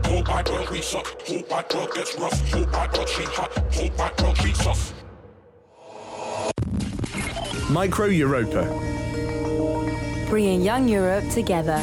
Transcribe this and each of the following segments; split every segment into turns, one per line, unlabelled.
Whole wide world we suck. Whole wide world gets rough. Whole wide world she hot. Whole wide world she tough.
Micro Europa.
Bringing young Europe together.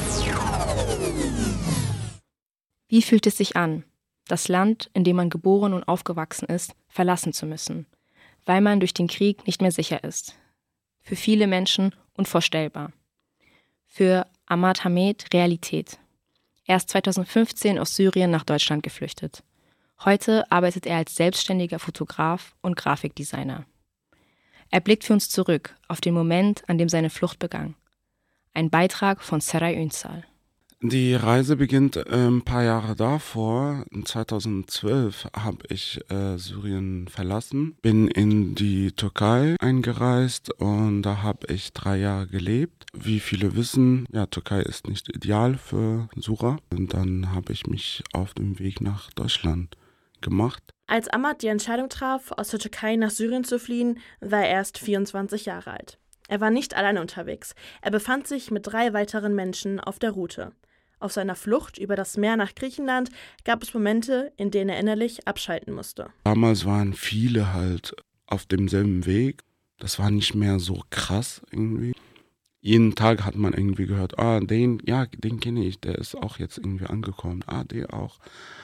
Wie fühlt es sich an, das Land, in dem man geboren und aufgewachsen ist, verlassen zu müssen, weil man durch den Krieg nicht mehr sicher ist? Für viele Menschen unvorstellbar. Für Ahmad Hamed Realität. Er ist 2015 aus Syrien nach Deutschland geflüchtet. Heute arbeitet er als selbstständiger Fotograf und Grafikdesigner. Er blickt für uns zurück auf den Moment, an dem seine Flucht begann. Ein Beitrag von Seray Ünsal.
Die Reise beginnt ein paar Jahre davor. In 2012 habe ich Syrien verlassen, bin in die Türkei eingereist und da habe ich 3 Jahre gelebt. Wie viele wissen, ja, Türkei ist nicht ideal für Syrer. Und dann habe ich mich auf den Weg nach Deutschland gemacht.
Als Ahmad die Entscheidung traf, aus der Türkei nach Syrien zu fliehen, war er erst 24 Jahre alt. Er war nicht alleine unterwegs. Er befand sich mit 3 weiteren Menschen auf der Route. Auf seiner Flucht über das Meer nach Griechenland gab es Momente, in denen er innerlich abschalten musste.
Damals waren viele halt auf demselben Weg. Das war nicht mehr so krass irgendwie. Jeden Tag hat man irgendwie gehört, den kenne ich, der ist auch jetzt irgendwie angekommen. Der auch.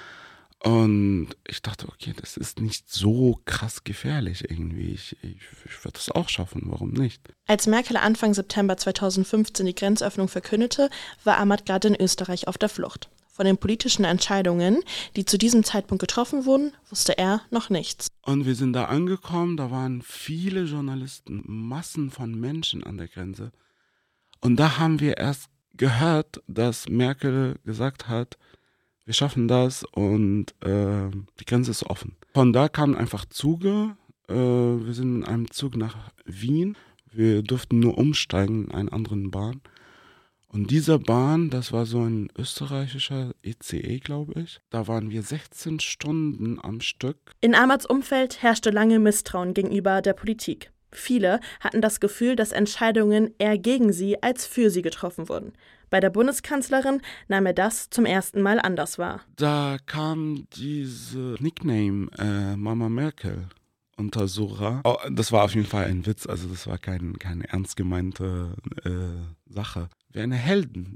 Und ich dachte, okay, das ist nicht so krass gefährlich irgendwie. Ich würde das auch schaffen, warum nicht?
Als Merkel Anfang September 2015 die Grenzöffnung verkündete, war Ahmad gerade in Österreich auf der Flucht. Von den politischen Entscheidungen, die zu diesem Zeitpunkt getroffen wurden, wusste er noch nichts.
Und wir sind da angekommen, da waren viele Journalisten, Massen von Menschen an der Grenze. Und da haben wir erst gehört, dass Merkel gesagt hat, wir schaffen das und die Grenze ist offen. Von da kamen einfach Züge. Wir sind in einem Zug nach Wien. Wir durften nur umsteigen in eine andere Bahn. Und diese Bahn, das war so ein österreichischer ECE, glaube ich. Da waren wir 16 Stunden am Stück.
In Ahmads Umfeld herrschte lange Misstrauen gegenüber der Politik. Viele hatten das Gefühl, dass Entscheidungen eher gegen sie als für sie getroffen wurden. Bei der Bundeskanzlerin nahm er das zum ersten Mal anders wahr.
Da kam diese Nickname Mama Merkel unter Sura. Oh, das war auf jeden Fall ein Witz, also das war keine ernst gemeinte Sache. Wir eine Heldin,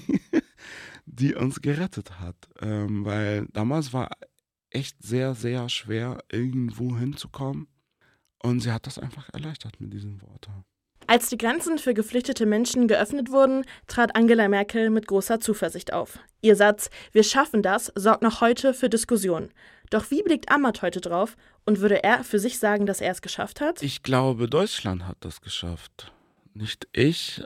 die uns gerettet hat, weil damals war echt sehr, sehr schwer, irgendwo hinzukommen. Und sie hat das einfach erleichtert mit diesen Worten.
Als die Grenzen für geflüchtete Menschen geöffnet wurden, trat Angela Merkel mit großer Zuversicht auf. Ihr Satz, wir schaffen das, sorgt noch heute für Diskussionen. Doch wie blickt Ahmad heute drauf? Und würde er für sich sagen, dass er es geschafft hat?
Ich glaube, Deutschland hat das geschafft. Nicht ich.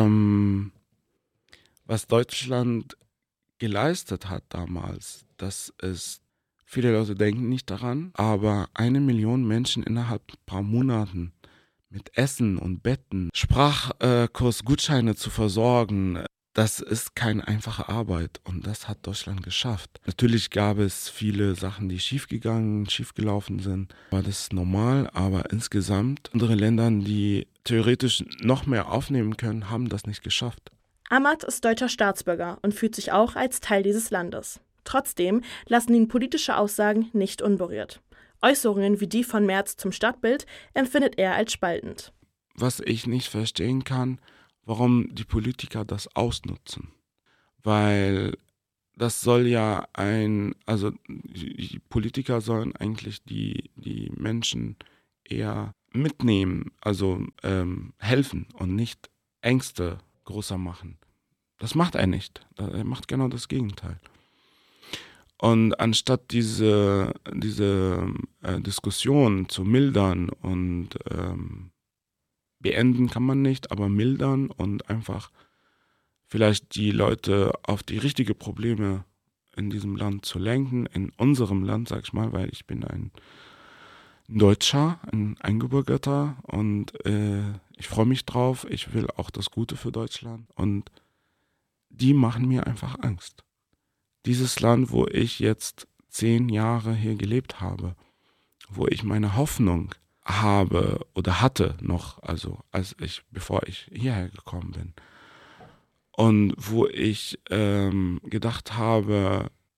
Was Deutschland geleistet hat damals, das ist, viele Leute denken nicht daran, aber 1 Million Menschen innerhalb ein paar Monaten mit Essen und Betten, Sprachkursgutscheine zu versorgen, das ist keine einfache Arbeit und das hat Deutschland geschafft. Natürlich gab es viele Sachen, die schiefgelaufen sind, aber das ist normal, aber insgesamt andere Länder, die theoretisch noch mehr aufnehmen können, haben das nicht geschafft.
Ahmad ist deutscher Staatsbürger und fühlt sich auch als Teil dieses Landes. Trotzdem lassen ihn politische Aussagen nicht unberührt. Äußerungen wie die von Merz zum Stadtbild empfindet er als spaltend.
Was ich nicht verstehen kann, warum die Politiker das ausnutzen. Weil das soll ja die Politiker sollen eigentlich die Menschen eher mitnehmen, also helfen und nicht Ängste größer machen. Das macht er nicht. Er macht genau das Gegenteil. Und anstatt diese Diskussion zu mildern und beenden kann man nicht, aber mildern und einfach vielleicht die Leute auf die richtigen Probleme in diesem Land zu lenken, in unserem Land, sag ich mal, weil ich bin ein Deutscher, ein Eingebürgerter und ich freue mich drauf, ich will auch das Gute für Deutschland und die machen mir einfach Angst. Dieses Land, wo ich jetzt 10 Jahre hier gelebt habe, wo ich meine Hoffnung habe oder hatte noch, also bevor ich hierher gekommen bin. Und wo ich gedacht habe,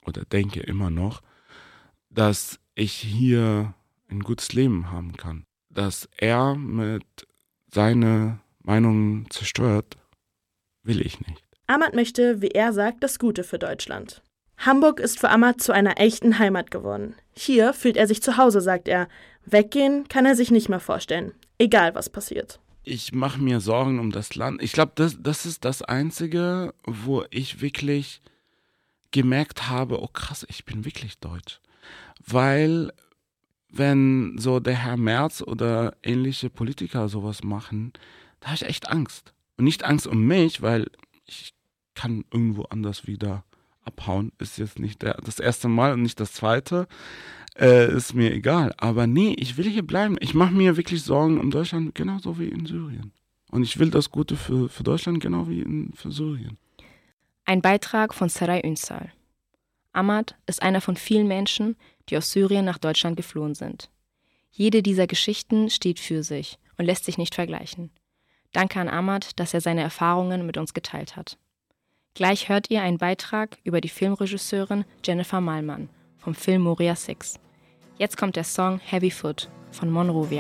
oder denke immer noch, dass ich hier ein gutes Leben haben kann. Dass er mit seiner Meinung zerstört, will ich nicht.
Ahmad möchte, wie er sagt, das Gute für Deutschland. Hamburg ist für Ahmad zu einer echten Heimat geworden. Hier fühlt er sich zu Hause, sagt er. Weggehen kann er sich nicht mehr vorstellen, egal was passiert.
Ich mache mir Sorgen um das Land. Ich glaube, das ist das Einzige, wo ich wirklich gemerkt habe, oh krass, ich bin wirklich deutsch. Weil wenn so der Herr Merz oder ähnliche Politiker sowas machen, da habe ich echt Angst. Und nicht Angst um mich, weil ich kann irgendwo anders wieder abhauen. Ist jetzt nicht das erste Mal und nicht das zweite. Ist mir egal. Aber nee, ich will hier bleiben. Ich mache mir wirklich Sorgen um Deutschland, genauso wie in Syrien. Und ich will das Gute für Deutschland, genau wie für Syrien.
Ein Beitrag von Seray Ünsal. Ahmad ist einer von vielen Menschen, die aus Syrien nach Deutschland geflohen sind. Jede dieser Geschichten steht für sich und lässt sich nicht vergleichen. Danke an Ahmad, dass er seine Erfahrungen mit uns geteilt hat. Gleich hört ihr einen Beitrag über die Filmregisseurin Jennifer Malman vom Film Moria 6. Jetzt kommt der Song Heavy Foot von Monrovia.